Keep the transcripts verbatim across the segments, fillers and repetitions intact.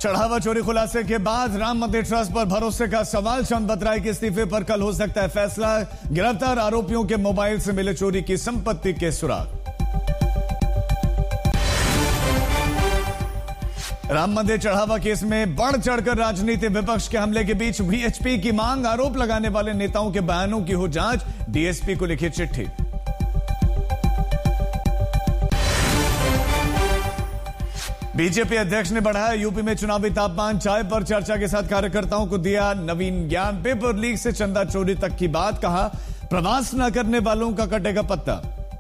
चढ़ावा चोरी खुलासे के बाद राम मंदिर ट्रस्ट पर भरोसे का सवाल। चंद बतराई के इस्तीफे पर कल हो सकता है फैसला। गिरफ्तार आरोपियों के मोबाइल से मिले चोरी की संपत्ति के सुराग। राम मंदिर चढ़ावा केस में बढ़ चढ़कर राजनीति। विपक्ष के हमले के बीच वीएचपी की मांग। आरोप लगाने वाले नेताओं के बयानों की हो जांच। डीएसपी को लिखी चिट्ठी। बीजेपी अध्यक्ष ने बढ़ाया यूपी में चुनावी तापमान। चाय पर चर्चा के साथ कार्यकर्ताओं को दिया नवीन ज्ञान। पेपर लीक से चंदा चोरी तक की बात। कहा प्रवास न करने वालों का कटेगा पत्ता।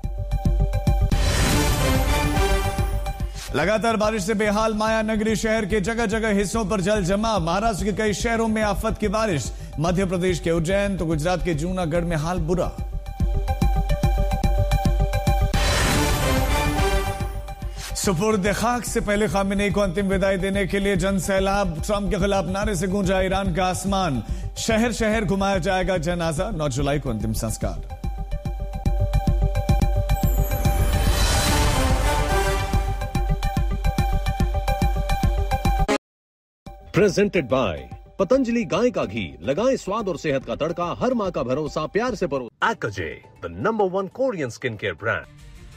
लगातार बारिश से बेहाल माया नगरी। शहर के जगह जगह हिस्सों पर जल जमा। महाराष्ट्र के कई शहरों में आफत की बारिश। मध्य प्रदेश के उज्जैन तो गुजरात के जूनागढ़ में हाल बुरा। सुपुर्द खाक से पहले खामेनेई को अंतिम विदाई देने के लिए जन सैलाब। ट्रंप के खिलाफ नारे से गूंजा ईरान का आसमान। शहर शहर घुमाया जाएगा जनाजा। नौ जुलाई को अंतिम संस्कार। प्रेजेंटेड बाय पतंजलि गाय का घी। लगाएं स्वाद और सेहत का तड़का। हर मां का भरोसा प्यार से परो। Akaje, the number one Korean skin care brand.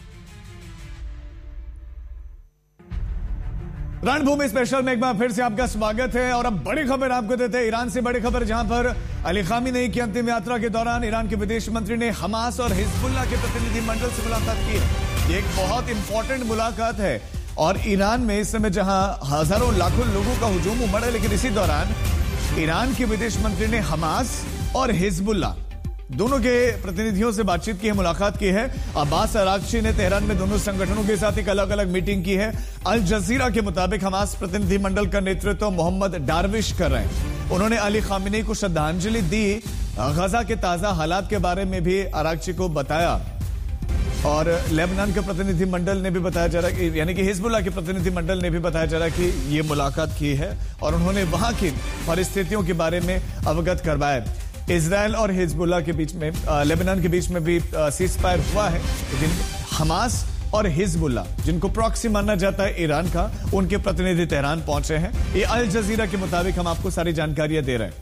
रणभूमि स्पेशल में एक बार फिर से आपका स्वागत है। और अब बड़ी खबर आपको देते हैं ईरान से। बड़ी खबर जहां पर अली खामेनेई की अंतिम यात्रा के दौरान ईरान के विदेश मंत्री ने हमास और हिजबुल्लाह के प्रतिनिधिमंडल से मुलाकात की है। ये एक बहुत इंपॉर्टेंट मुलाकात है। और ईरान में इस समय जहां हजारों लाखों लोगों का हुजूम उमड़ा है, लेकिन इसी दौरान ईरान के विदेश मंत्री ने हमास और हिजबुल्लाह दोनों के प्रतिनिधियों से बातचीत की है, मुलाकात की है। अब्बास अरागची ने तेहरान में दोनों संगठनों के साथ एक अलग अलग मीटिंग की है। अल जजीरा के मुताबिक हमास प्रतिनिधिमंडल का नेतृत्व मोहम्मद डारविश कर रहे हैं। उन्होंने अली खामेनेई को श्रद्धांजलि दी। गजा के ताजा हालात के बारे में भी अरागची को बताया। और लेबनान के प्रतिनिधिमंडल ने भी बताया जा रहा है, यानी कि हिजबुल्लाह के प्रतिनिधिमंडल ने भी बताया जा रहा है कि ये मुलाकात की है और उन्होंने वहां की परिस्थितियों के बारे में अवगत करवाया। इजराइल और हिजबुल्लाह के बीच में, लेबनान के बीच में भी सीज फायर हुआ है, लेकिन हमास और हिजबुल्लाह जिनको प्रॉक्सी माना जाता है ईरान का, उनके प्रतिनिधि तेहरान पहुंचे हैं। ये अल जजीरा के मुताबिक हम आपको सारी जानकारियां दे रहे हैं।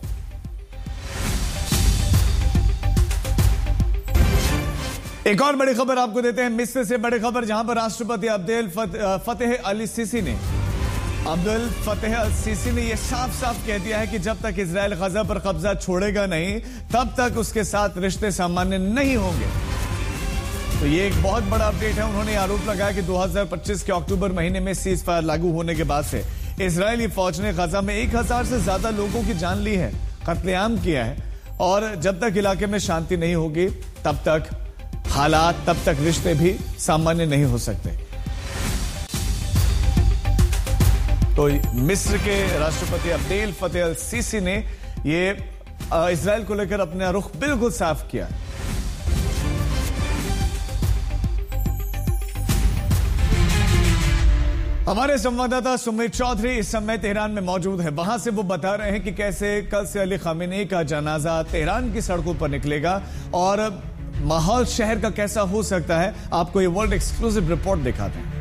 एक और बड़ी खबर आपको देते हैं मिस्र से। बड़ी खबर जहां पर राष्ट्रपति अब्देल फतेह अल सीसी ने अब्दुल फतेह अल सीसी ने यह साफ साफ कह दिया है कि जब तक इजराइल गजा पर कब्जा छोड़ेगा नहीं, तब तक उसके साथ रिश्ते सामान्य नहीं होंगे। तो ये एक बहुत बड़ा अपडेट है। उन्होंने आरोप लगाया कि दो हज़ार पच्चीस के अक्टूबर महीने में सीज फायर लागू होने के बाद से इजरायली फौज ने गजा में एक हजार से ज्यादा लोगों की जान ली है, कत्लेआम किया है। और जब तक इलाके में शांति नहीं होगी, तब तक हालात, तब तक रिश्ते भी सामान्य नहीं हो सकते। तो मिस्र के राष्ट्रपति अब्देल फतेह अल सीसी ने ये इजराइल को लेकर अपना रुख बिल्कुल साफ किया। हमारे संवाददाता सुमित चौधरी इस समय तेहरान में मौजूद है। वहां से वो बता रहे हैं कि कैसे कल से अली खामेनेई का जनाजा तेहरान की सड़कों पर निकलेगा और माहौल शहर का कैसा हो सकता है। आपको ये वर्ल्ड एक्सक्लूसिव रिपोर्ट दिखाते हैं।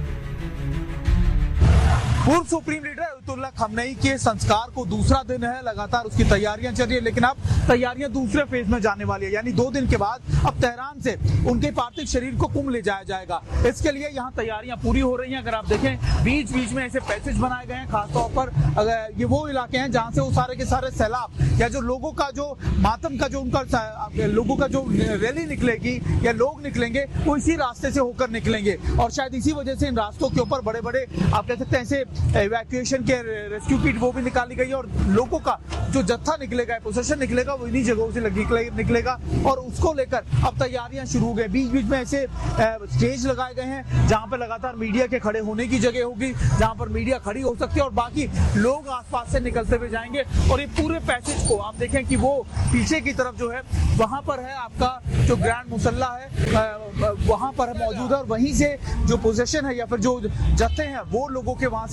पूर्व सुप्रीम लीडर अयतुल्लाह खामेनेई के संस्कार को दूसरा दिन है। लगातार उसकी तैयारियां चल रही है, लेकिन अब तैयारियां दूसरे फेज में जाने वाली है। यानी दो दिन के बाद अब तेहरान से उनके पार्थिव शरीर को कुंभ ले जाया जाएगा। इसके लिए यहाँ तैयारियां पूरी हो रही हैं। अगर आप देखें, बीच बीच में ऐसे पैसेज बनाए गए हैं। खासतौर पर अगर ये वो इलाके हैं जहाँ से वो सारे के सारे सैलाब या जो लोगों का जो मातम का जो उनका लोगों का जो रैली निकलेगी या लोग निकलेंगे, वो इसी रास्ते से होकर निकलेंगे। और शायद इसी वजह से इन रास्तों के ऊपर बड़े बड़े आप कह सकते हैं ऐसे इवैक्यूएशन के रेस्क्यू किट वो भी निकाली गई है। और लोगों का जो जत्था निकलेगा, प्रोसेशन निकलेगा, वो इन्हीं जगहों से निकलेगा। और उसको लेकर अब तैयारियां शुरू हो गई। बीच बीच में ऐसे स्टेज लगाए गए हैं जहां पर लगातार मीडिया के खड़े होने की जगह होगी, जहां पर मीडिया खड़ी हो सकती है और बाकी लोग आसपास से निकलते हुए जाएंगे। और ये पूरे पैसेज को आप देखें कि वो पीछे की तरफ जो है वहां पर है आपका जो ग्रैंड मुसल्ला है, वहां पर मौजूद है। और वहीं से जो पोजीशन है या फिर जो जत्थे हैं वो लोगों के वहां से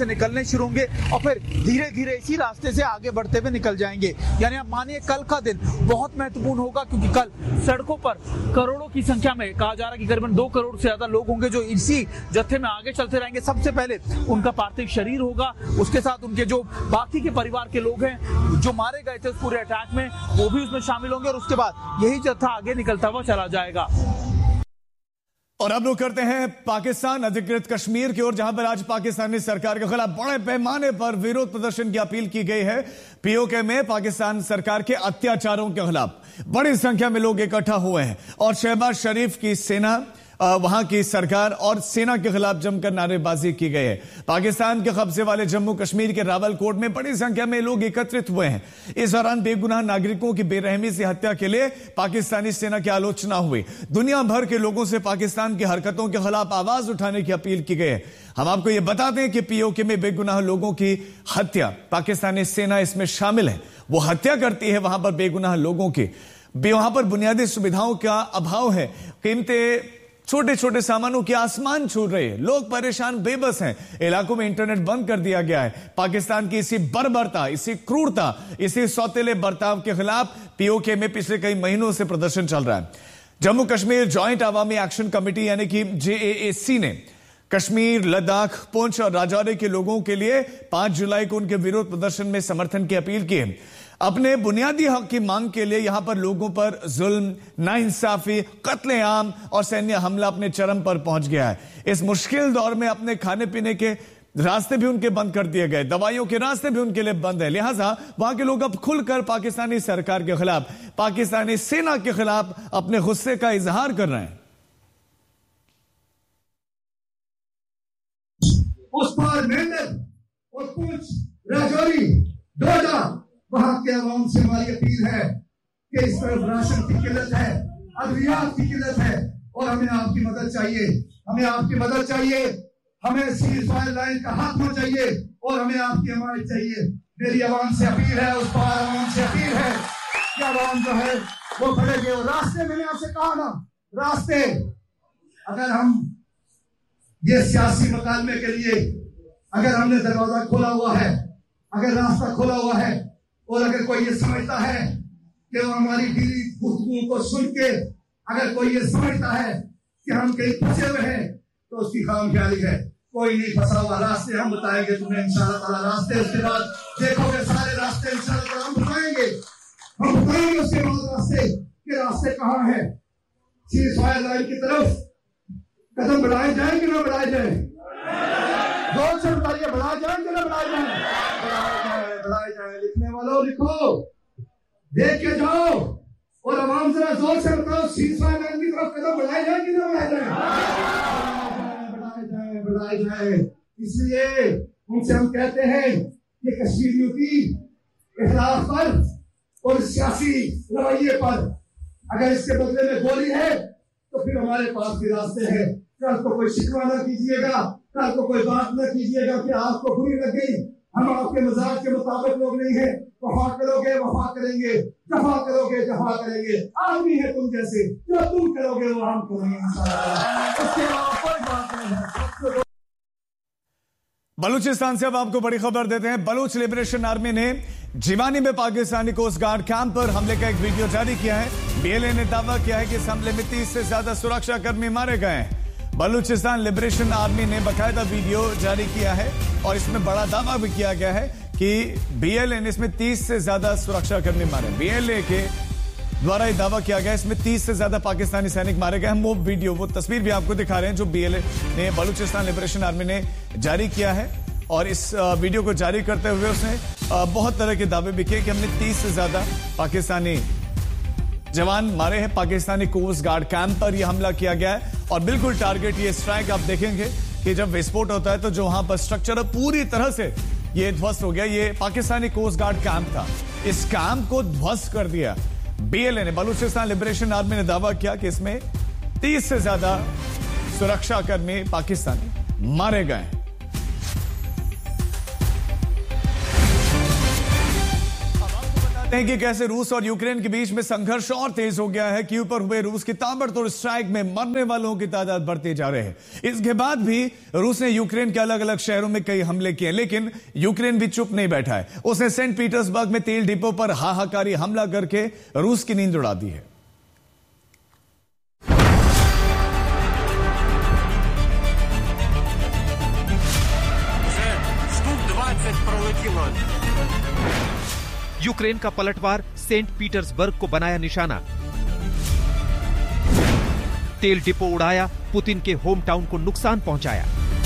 निकलने शुरू होंगे और फिर धीरे धीरे इसी रास्ते से आगे बढ़ते हुए निकल जाएंगे। यानी आप मानिए कल का दिन बहुत महत्वपूर्ण होगा, क्योंकि कल सड़कों पर करोड़ों की संख्या में, कहा जा रहा है कि करीबन दो करोड़ से ज्यादा लोग होंगे जो इसी जत्थे में आगे चलते रहेंगे। सबसे पहले उनका पार्थिव शरीर होगा, उसके साथ उनके जो बाकी के परिवार के लोग हैं जो मारे गए थे उस पूरे अटैक में, वो भी उसमें शामिल होंगे और उसके बाद यही जत्था आगे निकलता हुआ चला जाएगा। और अब लोग करते हैं पाकिस्तान अधिकृत कश्मीर की ओर, जहां पर आज पाकिस्तानी सरकार के खिलाफ बड़े पैमाने पर विरोध प्रदर्शन की अपील की गई है। पीओके में पाकिस्तान सरकार के अत्याचारों के खिलाफ बड़ी संख्या में लोग इकट्ठा हुए हैं और शहबाज शरीफ की सेना, वहां की सरकार और सेना के खिलाफ जमकर नारेबाजी की गई है। पाकिस्तान के कब्जे वाले जम्मू कश्मीर के रावलकोट में बड़ी संख्या में लोग एकत्रित हुए हैं। इस दौरान बेगुनाह नागरिकों की बेरहमी से हत्या के लिए पाकिस्तानी सेना की आलोचना हुई। दुनिया भर के लोगों से पाकिस्तान की हरकतों के खिलाफ आवाज उठाने की अपील की गई है। हम आपको यह बताते हैं कि पीओके में बेगुनाह लोगों की हत्या, पाकिस्तानी सेना इसमें शामिल है। वो हत्या करती है वहां पर बेगुनाह लोगों की। वहां पर बुनियादी सुविधाओं का अभाव है, कीमतें छोटे छोटे सामानों के आसमान छू रहे हैं, लोग परेशान बेबस हैं, इलाकों में इंटरनेट बंद कर दिया गया है। पाकिस्तान की इसी बर्बरता, इसी क्रूरता, इसी सौतेले बर्ताव के खिलाफ पीओके में पिछले कई महीनों से प्रदर्शन चल रहा है। जम्मू कश्मीर जॉइंट अवामी एक्शन कमेटी यानी कि जे ए ए सी ने कश्मीर, लद्दाख, पुंछ और राजौरी के लोगों के लिए पांच जुलाई को उनके विरोध प्रदर्शन में समर्थन की अपील की है। अपने बुनियादी हक की मांग के लिए यहां पर लोगों पर जुल्म, नाइंसाफी, कत्लेआम और सैन्य हमला अपने चरम पर पहुंच गया है। इस मुश्किल दौर में अपने खाने पीने के रास्ते भी उनके बंद कर दिए गए, दवाइयों के रास्ते भी उनके लिए बंद है। लिहाजा वहां के लोग अब खुलकर पाकिस्तानी सरकार के खिलाफ, पाकिस्तानी सेना के खिलाफ अपने गुस्से का इजहार कर रहे हैं। उस पार मेंढक और पुंछ, राजौरी, डोडा, वहां के आवाम से हमारी अपील है कि इस तरफ राशन की किल्लत है, अद्वियात की किल्लत है और हमें आपकी मदद चाहिए, हमें आपकी मदद चाहिए, हमें सीज फायर लाइन का खात्मा चाहिए और हमें आपकी हमायत चाहिए। मेरी आवाम से अपील है, उस पार आवाम से अपील है कि आवाम जो है वो खड़े गए। और रास्ते, मैंने आपसे कहा ना, रास्ते अगर हम ये सियासी मुकालमे के लिए अगर हमने दरवाजा खोला हुआ है, अगर रास्ता खोला हुआ है और अगर कोई ये समझता है कि वो हमारी दिली गुफ्तगू को सुन के अगर कोई ये समझता है कि हम कहीं फंसे हुए हैं तो उसकी खामख्याली है। कोई नहीं फंसा हुआ, रास्ते हम बताएंगे तुम्हें इंशाअल्लाह ताला। रास्ते उसके बाद देखोगे सारे रास्ते इंशाअल्लाह ताला हम बताएंगे, हम बताएंगे उसके बाद रास्ते कि रास्ते कहाँ है। सीज फायर लाइन की तरफ कदम बढ़ाए जाए कि ना बढ़ाए जाए, जोर से बताइए, बढ़ाए जाए कि ना बढ़ाए जाए, बढ़ाए जाए, बढ़ाए जाए। लिखने वालों लिखो, देख के जाओ और आवाम जरा जोर से बताओ, सीज फायर लाइन की तरफ कदम बढ़ाए जाए कि ना बढ़ाए जाए, बढ़ाए जाए, बढ़ाए जाए। इसलिए उनसे हम कहते हैं कि कश्मीरियों की इख्तिलाफ पर और सियासी रवैये पर अगर इसके बदले में गोली है तो फिर हमारे पास भी रास्ते हैं। कल को कोई शिकवा न कीजिएगा, कल को कोई बात न कीजिएगा कि आपको बुरी लग गई, हम आपके मजाक के मुताबिक लोग नहीं है। वफा करोगे वफा करेंगे, जफा करोगे जफा करेंगे। आदमी है तुम जैसे, जो तुम करोगे वो हम करेंगे इंशाअल्लाह। उसके अलावा कोई बात नहीं है। बलूचिस्तान से अब आपको बड़ी खबर देते हैं। बलूच लिबरेशन आर्मी ने जिवानी में पाकिस्तानी कोस्ट गार्ड कैंप पर हमले का एक वीडियो जारी किया है। बीएलए ने दावा किया है कि इस हमले में तीस से ज्यादा सुरक्षा कर्मी मारे गए हैं। बलूचिस्तान लिबरेशन आर्मी ने बाकायदा वीडियो जारी किया है और इसमें बड़ा दावा भी किया गया है कि बीएलए ने इसमें तीस से ज्यादा सुरक्षा कर्मी मारे। बीएलए के द्वारा यह दावा किया गया, इसमें तीस से ज्यादा पाकिस्तानी सैनिक मारे गए। हम वो वीडियो, वो तस्वीर भी आपको दिखा रहे हैं जो बीएलए ने, बलूचिस्तान लिबरेशन आर्मी ने जारी किया है। और इस वीडियो को जारी करते हुए उसने बहुत तरह के दावे भी किए कि हमने तीस से ज्यादा पाकिस्तानी जवान मारे हैं। पाकिस्तानी कोस्ट गार्ड कैंप पर यह हमला किया गया है और बिल्कुल टारगेट ये स्ट्राइक आप देखेंगे कि जब विस्फोट होता है तो जो वहां पर स्ट्रक्चर पूरी तरह से ये ध्वस्त हो गया। ये पाकिस्तानी कोस्ट गार्ड कैंप था, इस कैंप को ध्वस्त कर दिया बीएलए ने। बलूचिस्तान लिबरेशन आर्मी ने दावा किया कि इसमें तीस से ज्यादा सुरक्षा कर्मी पाकिस्तानी मारे गए हैं। अब आपको बता हैं कि कैसे रूस और यूक्रेन के बीच में संघर्ष और तेज हो गया है। कीव पर हुए रूस की ताबड़तोड़ स्ट्राइक में मरने वालों की तादाद बढ़ती जा रही है। इसके बाद भी रूस ने यूक्रेन के अलग अलग शहरों में कई हमले किए, लेकिन यूक्रेन भी चुप नहीं बैठा है। उसने सेंट पीटर्सबर्ग में तेल डिपो पर हाहाकारी हमला करके रूस की नींद उड़ा दी है। यूक्रेन का पलटवार सेंट पीटर्सबर्ग को बनाया निशाना। तेल डिपो उड़ाया, पुतिन के होम टाउन को नुकसान पहुंचाया।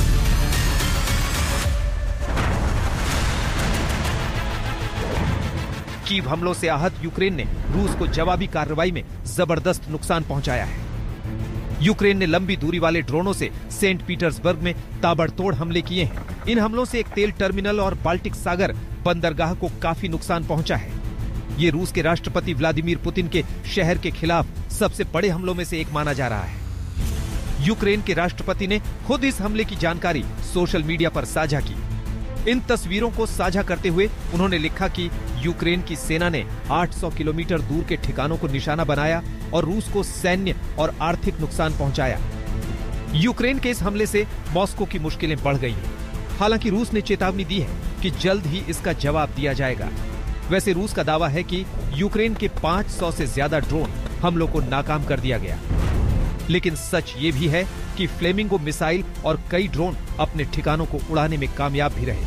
कीव हमलों से आहत यूक्रेन ने रूस को जवाबी कार्रवाई में जबरदस्त नुकसान पहुंचाया है। यूक्रेन ने लंबी दूरी वाले ड्रोनों से सेंट पीटर्सबर्ग में ताबड़तोड़ हमले किए हैं। इन हमलों से एक तेल टर्मिनल और बाल्टिक सागर बंदरगाह को काफी नुकसान पहुंचा है। ये रूस के राष्ट्रपति व्लादिमीर पुतिन के शहर के खिलाफ सबसे बड़े हमलों में से एक माना जा रहा है। यूक्रेन के राष्ट्रपति ने खुद इस हमले की जानकारी सोशल मीडिया पर साझा की। इन तस्वीरों को साझा करते हुए उन्होंने लिखा कि यूक्रेन की सेना ने आठ सौ किलोमीटर दूर के ठिकानों को निशाना बनाया और रूस को सैन्य और आर्थिक नुकसान पहुंचाया। यूक्रेन के इस हमले से मॉस्को की मुश्किलें बढ़ गई हैं। हालांकि रूस ने चेतावनी दी है कि जल्द ही इसका जवाब दिया जाएगा। वैसे रूस का दावा है कि यूक्रेन के पाँच सौ से ज्यादा ड्रोन हमलों को नाकाम कर दिया गया, लेकिन सच ये भी है कि फ्लेमिंगो मिसाइल और कई ड्रोन अपने ठिकानों को उड़ाने में कामयाब भी रहे।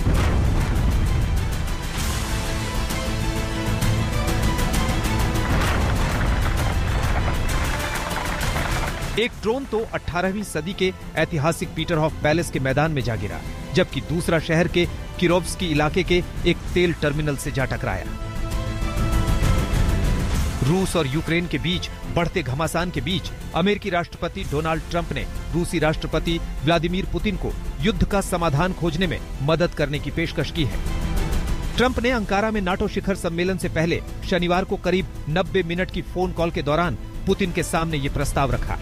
एक ड्रोन तो अठारहवीं सदी के ऐतिहासिक पीटरहॉफ पैलेस के मैदान में जा गिरा, जबकि दूसरा शहर के किरोव्स्की इलाके के एक तेल टर्मिनल से जा टकराया। रूस और यूक्रेन के बीच बढ़ते घमासान के बीच अमेरिकी राष्ट्रपति डोनाल्ड ट्रंप ने रूसी राष्ट्रपति व्लादिमीर पुतिन को युद्ध का समाधान खोजने में मदद करने की पेशकश की है। ट्रंप ने अंकारा में नाटो शिखर सम्मेलन से पहले शनिवार को करीब नब्बे मिनट की फोन कॉल के दौरान पुतिन के सामने ये प्रस्ताव रखा।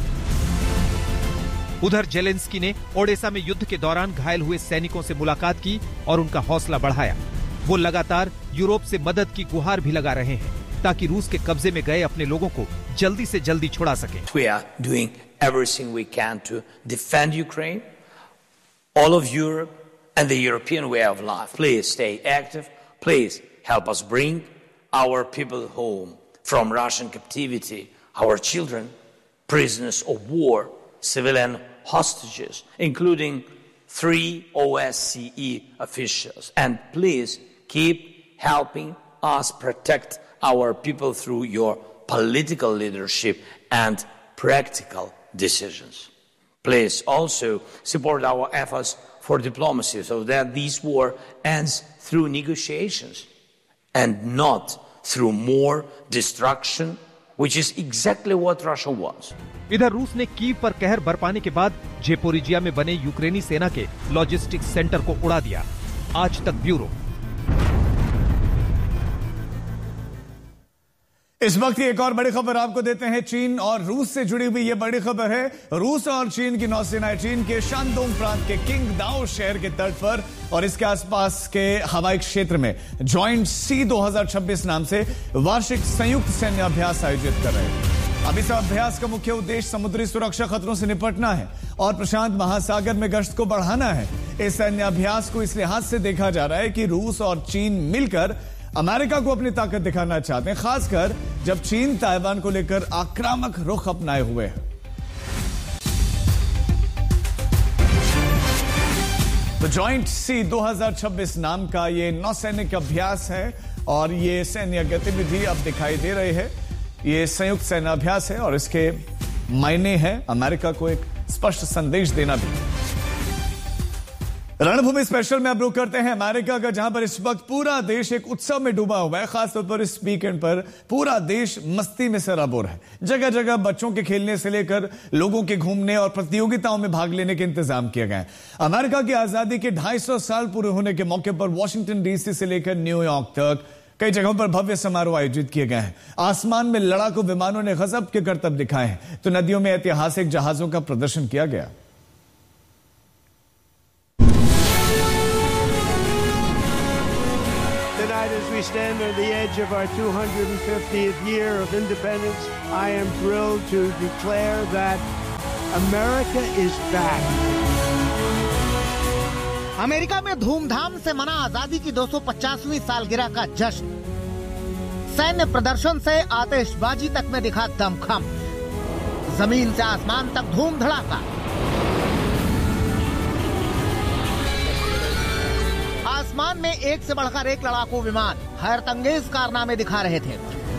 उधर जेलेंस्की ने ओडेसा में युद्ध के दौरान घायल हुए सैनिकों से मुलाकात की और उनका हौसला बढ़ाया। वो लगातार यूरोप से मदद की गुहार भी लगा रहे हैं ताकि रूस के कब्जे में गए अपने लोगों को जल्दी से जल्दी छुड़ा सकें। We are doing everything we can to defend Ukraine, all of Europe and the European way of life. Please stay active. Please help us bring our people home from Russian captivity, our children, prisoners of war, civilian hostages, including three O S C E officials. And please keep helping us protect our people through your political leadership and practical decisions. Please also support our efforts for diplomacy so that this war ends through negotiations and not through more destruction, which is exactly what Russia wants. इधर रूस ने Kyiv पर कहर बरपाने के बाद Zaporizhzhia में बने यूक्रेनी सेना के लॉजिस्टिक्स सेंटर को उड़ा दिया। आज तक ब्यूरो। इस वक्त की एक और बड़ी खबर आपको देते हैं। चीन और रूस से जुड़ी हुई ये बड़ी खबर है। रूस और चीन की नौसेनाएं चीन के शानडोंग प्रांत के किंगदाओ शहर के तट पर और इसके आसपास के हवाई क्षेत्र में जॉइंट सी दो हज़ार छब्बीस नाम से वार्षिक संयुक्त सैन्य अभ्यास आयोजित कर रहे हैं। अब इस अभ्यास का मुख्य उद्देश्य समुद्री सुरक्षा खतरों से निपटना है और प्रशांत महासागर में गश्त को बढ़ाना है। इस सैन्य अभ्यास को इस लिहाज से देखा जा रहा है कि रूस और चीन मिलकर अमेरिका को अपनी ताकत दिखाना चाहते हैं, खासकर जब चीन ताइवान को लेकर आक्रामक रुख अपनाए हुए है। तो जॉइंट सी दो हज़ार छब्बीस नाम का ये नौसैनिक अभ्यास है और ये सैन्य गतिविधि अब दिखाई दे रही है। ये संयुक्त सैन्य अभ्यास है और इसके मायने हैं अमेरिका को एक स्पष्ट संदेश देना भी। रणभूमि स्पेशल में अब रुक करते हैं अमेरिका का, जहां पर इस वक्त पूरा देश एक उत्सव में डूबा हुआ है। खासतौर पर इस वीकेंड पर पूरा देश मस्ती में सराबोर है। जगह जगह बच्चों के खेलने से लेकर लोगों के घूमने और प्रतियोगिताओं में भाग लेने के इंतजाम किए गए हैं। अमेरिका की आजादी के ढाई सौ साल पूरे होने के मौके पर वॉशिंगटन डीसी से लेकर न्यूयॉर्क तक कई जगहों पर भव्य समारोह आयोजित किए गए हैं। आसमान में लड़ाकू विमानों ने गजब के करतब दिखाए हैं, तो नदियों में ऐतिहासिक जहाजों का प्रदर्शन किया गया। Tonight is as we stand on the edge of our two hundred fiftieth year of independence, I am thrilled to declare that America is back. America में धूमधाम से मना आजादी की दो सौ पचासवीं सालगिरह का जश्न। सैन्य प्रदर्शन से आतिशबाजी तक में दिखा दमखम। जमीन से आसमान तक धूम धड़ाका। आसमान में एक से बढ़कर एक लड़ाकू विमान हैरतअंगेज कारनामे दिखा रहे थे।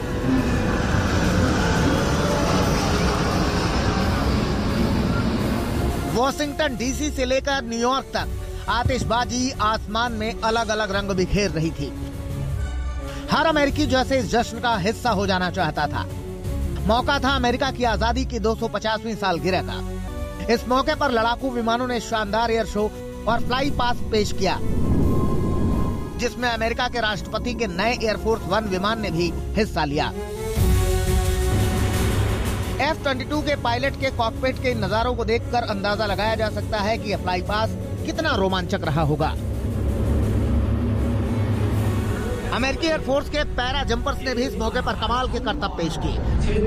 वॉशिंगटन डीसी से लेकर न्यूयॉर्क तक आतिशबाजी आसमान में अलग अलग रंग बिखेर रही थी। हर अमेरिकी जैसे इस जश्न का हिस्सा हो जाना चाहता था। मौका था अमेरिका की आजादी की दो सौ पचासवीं सालगिरह का। इस मौके पर लड़ाकू विमानों ने शानदार एयर शो और फ्लाई पास पेश किया, जिसमें अमेरिका के राष्ट्रपति के नए एयरफोर्स वन विमान ने भी हिस्सा लिया। एफ बाईस के पायलट के कॉकपिट के नजारों को देखकर अंदाजा लगाया जा सकता है कि यह फ्लाई पास कितना रोमांचक रहा होगा। अमेरिकी एयरफोर्स के पैरा जंपर्स ने भी इस मौके पर कमाल के करतब पेश किए।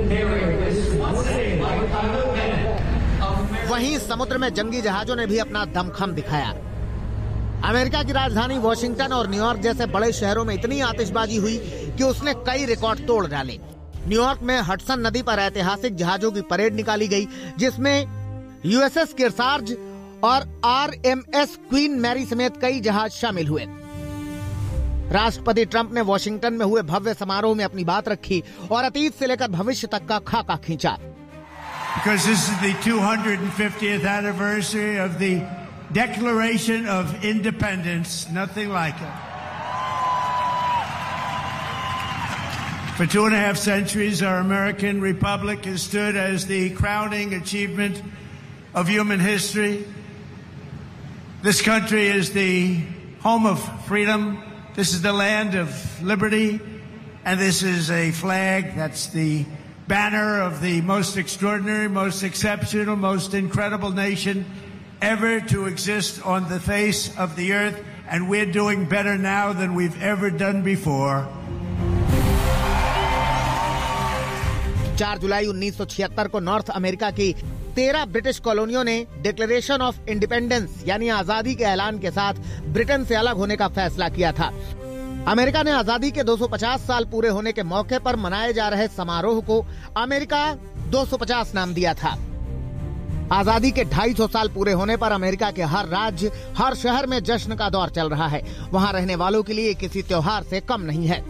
वहीं समुद्र में जंगी जहाजों ने भी अपना दमखम दिखाया। अमेरिका की राजधानी वॉशिंगटन और न्यूयॉर्क जैसे बड़े शहरों में इतनी आतिशबाजी हुई कि उसने कई रिकॉर्ड तोड़ डाले। न्यूयॉर्क में हडसन नदी पर ऐतिहासिक जहाजों की परेड निकाली गई, जिसमें यूएसएस केरसार्ज और आरएमएस क्वीन मैरी समेत कई जहाज शामिल हुए। राष्ट्रपति ट्रंप ने वॉशिंगटन में हुए भव्य समारोह में अपनी बात रखी और अतीत से लेकर भविष्य तक का खाका खींचा। Because this is the two hundred fiftieth anniversary of the Declaration of Independence, nothing like it. For two and a half centuries, our American Republic has stood as the crowning achievement of human history. This country is the home of freedom. This is the land of liberty. And this is a flag that's the banner of the most extraordinary, most exceptional, most incredible nation ever to exist on the face of the earth. And we're doing better now than we've ever done before. चार जुलाई उन्नीस सौ छिहत्तर को north America की तेरह British कॉलोनियों ने declaration of independence यानी आजादी के ऐलान के साथ ब्रिटेन से अलग होने का फैसला किया था। अमेरिका ने आजादी के दो सौ पचास साल पूरे होने के मौके पर मनाए जा रहे समारोह को अमेरिका दो सौ पचास नाम दिया था। आजादी के ढाई सौ साल पूरे होने पर अमेरिका के हर राज्य, हर शहर में जश्न का दौर चल रहा है। वहां रहने वालों के लिए किसी त्योहार से कम नहीं है।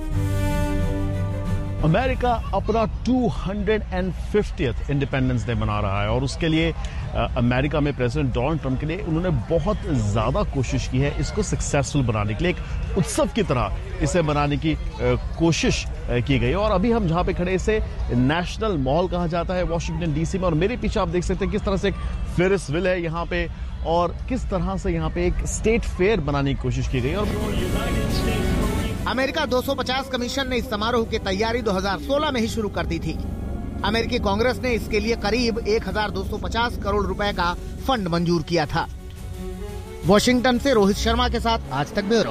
अमेरिका अपना two hundred fiftieth independence day मना रहा है और उसके लिए अमेरिका में प्रेसिडेंट डोनाल्ड ट्रंप के लिए उन्होंने बहुत ज़्यादा कोशिश की है इसको सक्सेसफुल बनाने के लिए, एक उत्सव की तरह इसे मनाने की कोशिश की गई। और अभी हम जहाँ पे खड़े इसे नेशनल मॉल कहा जाता है वॉशिंगटन डीसी में, और मेरे पीछे आप देख सकते हैं किस तरह से एक फेरिस व्हील है यहाँ पे और किस तरह से यहाँ पे एक स्टेट फेयर बनाने की कोशिश की गई। और अमेरिका दो सौ पचास कमीशन ने इस समारोह की तैयारी दो हज़ार सोलह में ही शुरू कर दी थी। अमेरिकी कांग्रेस ने इसके लिए करीब एक हज़ार दो सौ पचास करोड़ रुपए का फंड मंजूर किया था। वॉशिंगटन से रोहित शर्मा के साथ आज तक ब्यूरो।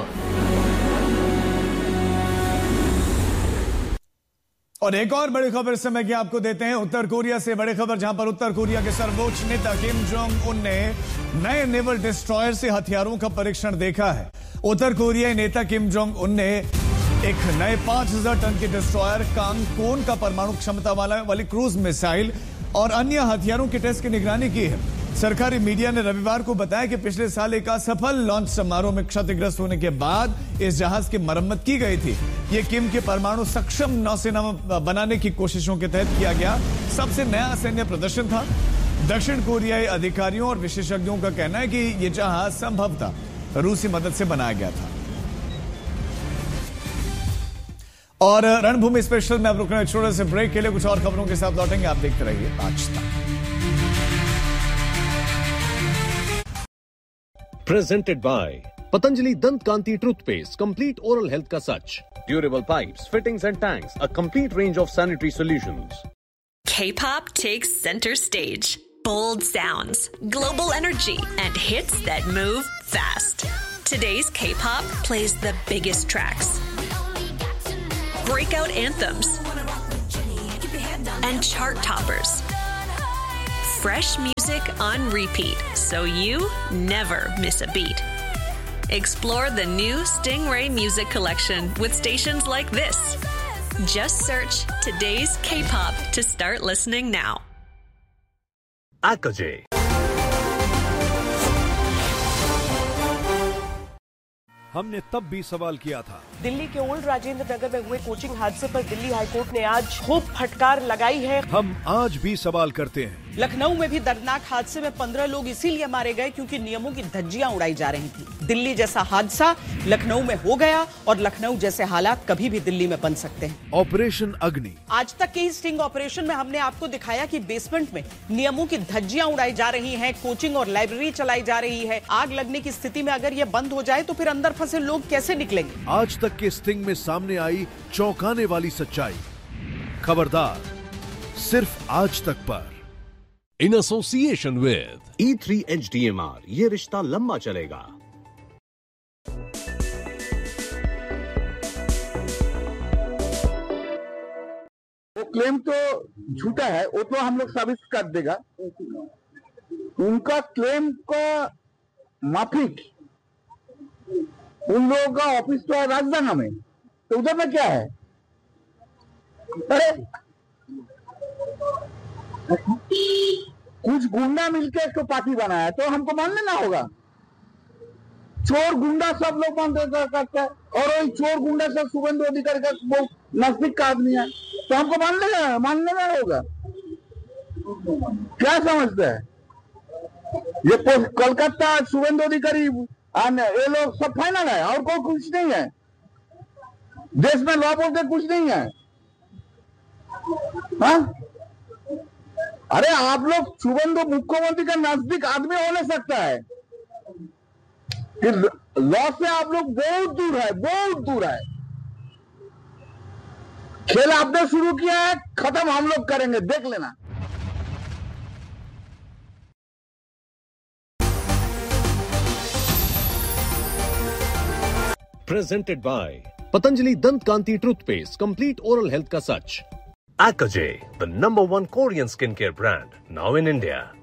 और एक और बड़ी खबर इस समय की आपको देते हैं उत्तर कोरिया से बड़ी खबर, जहां पर उत्तर कोरिया के सर्वोच्च नेता किम जोंग उन ने नए नेवल डिस्ट्रॉयर से हथियारों का परीक्षण देखा है। उत्तर कोरियाई नेता किम जोंग उन ने एक नए पांच हजार टन के डिस्ट्रॉयर कांगकोन का परमाणु क्षमता वाला वाली क्रूज मिसाइल और अन्य हथियारों के टेस्ट की निगरानी की है। सरकारी मीडिया ने रविवार को बताया कि पिछले साल एक असफल लॉन्च समारोह में क्षतिग्रस्त होने के बाद इस जहाज की मरम्मत की गई थी। यह किम के परमाणु सक्षम नौसेना बनाने की कोशिशों के तहत किया गया सबसे नया सैन्य प्रदर्शन था। दक्षिण कोरियाई अधिकारियों और विशेषज्ञों का कहना है कि यह जहाज संभवतः रूसी मदद से बनाया गया था। और रणभूमि स्पेशल में अब रुकना छोटे से ब्रेक के लिए, कुछ और खबरों के साथ लौटेंगे। आप देखते रहिए आज तक। Presented by Patanjali Dant Kanti Toothpaste, complete oral health ka sach. Durable pipes, fittings and tanks, a complete range of sanitary solutions. K-pop takes center stage. Bold sounds, global energy, and hits that move fast. Today's K-pop plays the biggest tracks. breakout anthems, and chart toppers. Fresh music on repeat, so you never miss a beat. Explore the new Stingray Music Collection with stations like this. Just search today's K-pop to start listening now. Akajay. हमने तब भी सवाल किया था। दिल्ली के old Rajendra Nagar में हुए coaching हादसे पर दिल्ली हाईकोर्ट ने आज खूब फटकार लगाई है। हम आज भी सवाल करते हैं। लखनऊ में भी दर्दनाक हादसे में पंद्रह लोग इसीलिए मारे गए क्योंकि नियमों की धज्जियां उड़ाई जा रही थी। दिल्ली जैसा हादसा लखनऊ में हो गया और लखनऊ जैसे हालात कभी भी दिल्ली में बन सकते हैं। ऑपरेशन अग्नि। आज तक के इस स्टिंग ऑपरेशन में हमने आपको दिखाया कि बेसमेंट में नियमों की धज्जियां उड़ाई जा रही हैं, कोचिंग और लाइब्रेरी चलाई जा रही है। आग लगने की स्थिति में अगर ये बंद हो जाए तो फिर अंदर फंसे लोग कैसे निकलेंगे? आज तक के स्टिंग में सामने आई चौंकाने वाली सच्चाई। खबरदार, सिर्फ आज तक पर। In association with E three H D M R, ये रिश्ता लंबा चलेगा। वो क्लेम तो झूठा है, वो तो हम लोग साबित कर देगा। उनका क्लेम का माफिक उन लोगों का ऑफिस तो है राजधानी में, तो उधर में क्या है? अरे कुछ गुंडा मिलकर एक तो पार्टी बनाया तो हमको मान लेना होगा। चोर गुंडा सब लोग मान करते हैं और वही चोर गुंडा सब शुभेंदु अधिकारी का बहुत नजदीक का आदमी है, तो हमको मान लेना मान लेना होगा। क्या समझते हैं? ये कोलकाता शुभेंदु अधिकारी ये लोग सब फाइनल है और कोई कुछ नहीं है। देश में लॉ बोलते कुछ नहीं है। हाँ? अरे आप लोग शुभेंदु मुख्यमंत्री का नजदीक आदमी हो नहीं सकता है कि लॉ से आप लोग बहुत दूर है, बहुत दूर है। खेल आपने शुरू किया है, खत्म हम लोग करेंगे, देख लेना। Presented by Patanjali Dant Kanti Toothpaste, complete oral health ka sach. Akajay, the number one Korean skincare brand, now in India.